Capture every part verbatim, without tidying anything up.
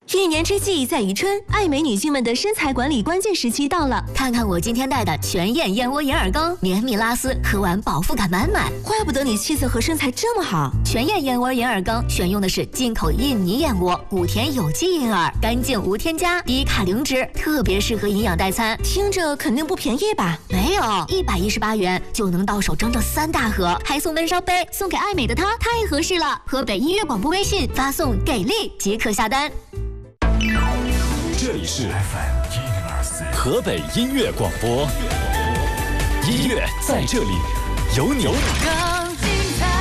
一年之计在于春，爱美女性们的身材管理关键时期到了。 看看我今天带的全燕燕窝银耳羹，绵密拉丝，喝完饱腹感满满。 怪不得你气色和身材这么好。 全燕燕窝银耳羹选用的是进口印尼燕窝，谷田有机银耳，干净无添加，低卡零脂，特别适合营养代餐。 听着肯定不便宜吧？ 没有，一百一十八元就能到手整整三大盒，还送温烧杯，送给爱美的她太合适了。河北音乐广播微信发送给力即可下单。 这里是 F M 一零二四河北音乐广播，音乐在这里，有你。更精彩。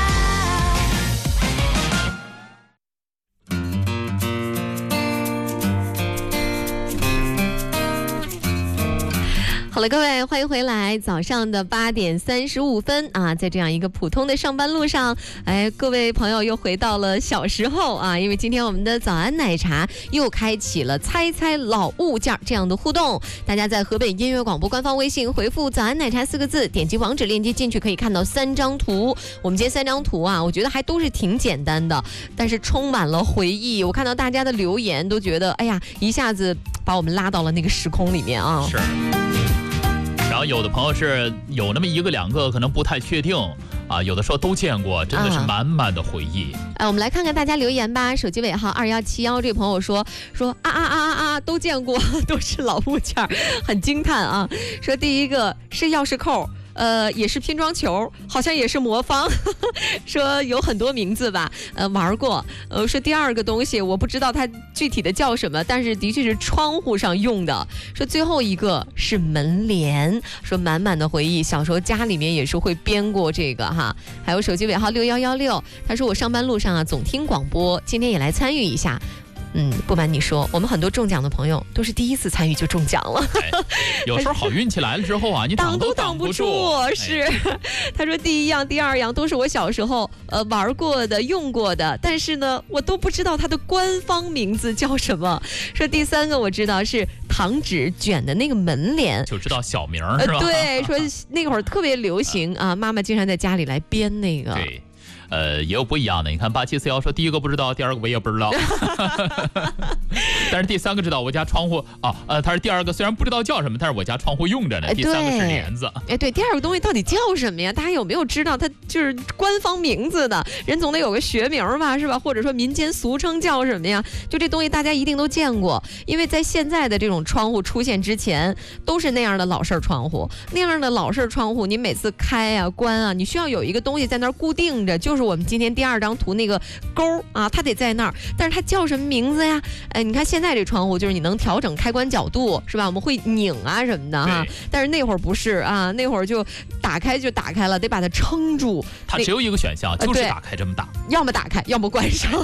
好了，各位，欢迎回来。早上的八点三十五分啊，在这样一个普通的上班路上，哎，各位朋友又回到了小时候啊，因为今天我们的早安奶茶又开启了猜猜老物件这样的互动。大家在河北音乐广播官方微信回复早安奶茶四个字，点击网址链接进去，可以看到三张图。我们今天三张图啊，我觉得还都是挺简单的，但是充满了回忆。我看到大家的留言都觉得，哎呀，一下子把我们拉到了那个时空里面啊。 是。然后有的朋友是有那么一个两个可能不太确定啊，有的说都见过，真的是满满的回忆。 哎、啊，我们来看看大家留言吧。手机尾号二幺七幺这位朋友说说啊啊啊啊啊，都见过，都是老物件，很惊叹啊。说第一个是钥匙扣。呃，也是拼装球，好像也是魔方，呵呵，说有很多名字吧，呃，玩过。呃，说第二个东西我不知道它具体的叫什么，但是的确是窗户上用的。说最后一个是门帘，说满满的回忆，小时候家里面也是会编过这个哈。还有手机尾号六幺幺六，他说我上班路上啊总听广播，今天也来参与一下。嗯，不瞒你说，我们很多中奖的朋友都是第一次参与就中奖了。 哎、有时候好运气来了之后啊，你挡都挡不住。 是，哎、他说第一样、第二样都是我小时候呃玩过的、用过的，但是呢，我都不知道它的官方名字叫什么。说第三个我知道是糖纸卷的那个门帘， 就知道小名是吧？ 呃、对，说那会儿特别流行啊，妈妈经常在家里来编那个。 对。呃，也有不一样的。你看八七四幺说第一个不知道，第二个我也不知道，但是第三个知道。我家窗户啊，呃，他是第二个，虽然不知道叫什么，但是我家窗户用着呢。第三个是帘子。 哎，对，第二个东西到底叫什么呀？大家有没有知道它就是官方名字的？人总得有个学名吧，是吧？或者说民间俗称叫什么呀？就这东西大家一定都见过，因为在现在的这种窗户出现之前，都是那样的老式窗户。那样的老式窗户，你每次开啊、关啊，你需要有一个东西在那儿固定着，就。就是我们今天第二张图那个钩啊，它得在那儿，但是它叫什么名字呀？哎，你看现在这窗户就是你能调整开关角度，是吧？我们会拧啊什么的哈、啊，但是那会儿不是啊，那会儿就打开就打开了，得把它撑住。 它只有一个选项，就是打开这么大，呃、 要么打开，要么关上。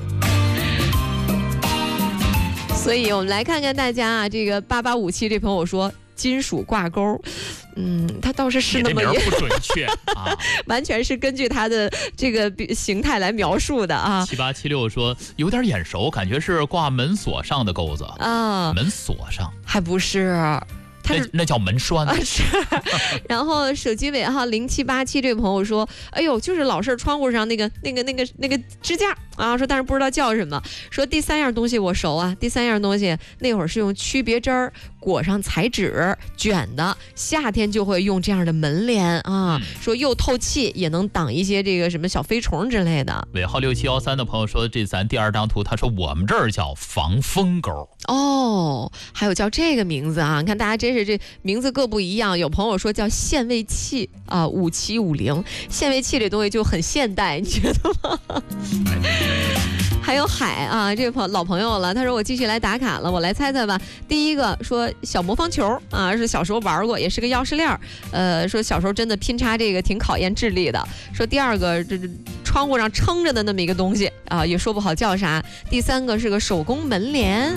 所以我们来看看大家啊，这个八八五七这朋友说。金属挂钩，嗯，它倒是是那么也不准确啊， 完全是根据它的这个形态来描述的啊。 七八七六说有点眼熟，感觉是挂门锁上的钩子啊，门锁上还不是。 那, 那叫门栓、 啊、是。然后手机尾号零七八七这位朋友说：“哎呦，就是老式窗户上那个、那个、那个、那个支架啊。”说但是不知道叫什么。说第三样东西我熟啊，第三样东西那会儿是用区别针儿裹上彩纸卷的，夏天就会用这样的门帘啊。嗯、说又透气，也能挡一些这个什么小飞虫之类的。 尾号六七幺三的朋友说：“这咱第二张图，他说我们这儿叫防风钩。” 哦，还有叫这个名字啊！你看大家真是这名字各不一样。有朋友说叫限位器啊，五七五零限位器这东西就很现代，你觉得吗？还有海啊，这朋老朋友了，他说我继续来打卡了，我来猜猜吧。第一个说小魔方球啊，是小时候玩过，也是个钥匙链，呃，说小时候真的拼插这个挺考验智力的。说第二个这这窗户上撑着的那么一个东西啊，也说不好叫啥。第三个是个手工门帘。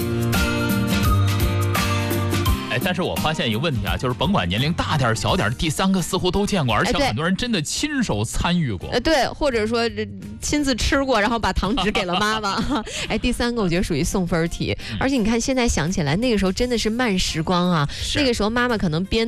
哎，但是我发现一个问题啊，就是甭管年龄大点小点，第三个似乎都见过，而且很多人真的亲手参与过。 呃，对，或者说亲自吃过，然后把糖纸给了妈妈。哎，第三个我觉得属于送分题，而且你看现在想起来，那个时候真的是慢时光啊，那个时候妈妈可能编。